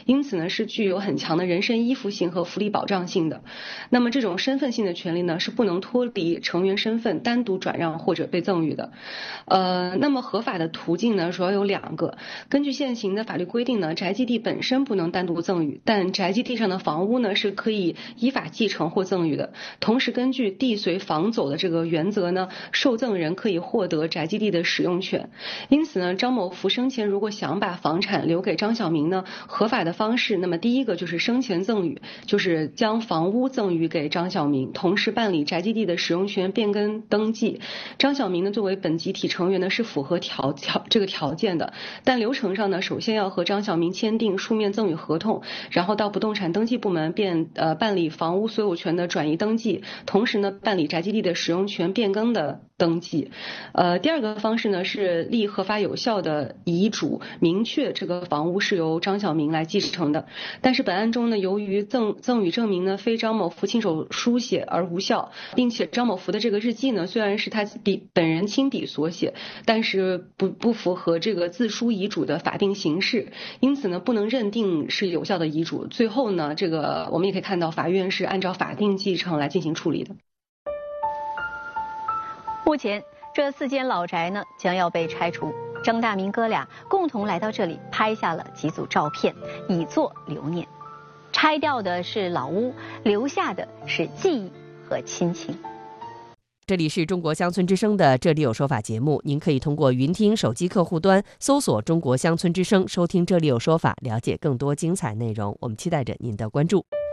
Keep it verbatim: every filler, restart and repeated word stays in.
因此呢是具有很强的人身依附性和福利保障性的。那么这种身份性的权利呢是不能脱离成员身份单独转让或者被赠与的。呃，那么合法的途径呢主要有两个。根据现行的法律规定呢，宅基地本身不能单独赠与，但宅基地上的房屋呢是可以依法继承或赠与的。同时根据地随房走的这个原则呢，受赠人可以获得宅基地的使用权。因此呢，张某福生前如果想把房产留给张晓明呢，合法的方式，那么第一个就是生前赠与，就是将房屋赠与给张晓明，同时办理宅基地的使用权变更登记。张晓明呢作为本集体成员呢是符合条条这个条件的，但流程上呢，首先要和张晓明签订书面赠与合同，然后到不动产登记部门变呃办理房屋所有权的转移登记，同时呢办理宅基地的使用权变更的登记。呃，第二个方式呢是立合法有效的遗嘱，明确这个房屋是由张晓明来继承的。但是本案中呢，由于赠赠与证明呢非张某福亲手书写而无效，并且张某福的这个日记呢虽然是他笔本人亲笔所写，但是不不符合这个自书遗嘱的法定形式，因此呢不能认定是有效的遗嘱。最后呢，这个我们也可以看到法院是按照法定继承来进行处理的。 目前这四间老宅呢将要被拆除，张大明哥俩共同来到这里拍下了几组照片，以作留念。拆掉的是老屋，留下的是记忆和亲情。 这里是中国乡村之声的这里有说法节目，您可以通过云听手机客户端搜索中国乡村之声，收听这里有说法，了解更多精彩内容。我们期待着您的关注。